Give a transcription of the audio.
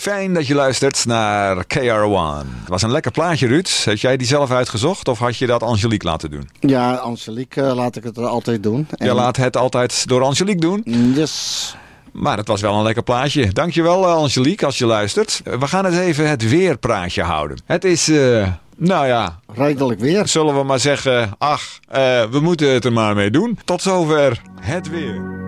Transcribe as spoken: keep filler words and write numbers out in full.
Fijn dat je luistert naar K R one. Het was een lekker plaatje, Ruud. Heb jij die zelf uitgezocht of had je dat Angelique laten doen? Ja, Angelique uh, laat ik het altijd doen. En... Je laat het altijd door Angelique doen? Yes. Maar het was wel een lekker plaatje. Dankjewel Angelique als je luistert. We gaan eens even het weerpraatje houden. Het is, uh, nou ja... redelijk weer. Zullen we maar zeggen, ach, uh, we moeten het er maar mee doen. Tot zover het weer.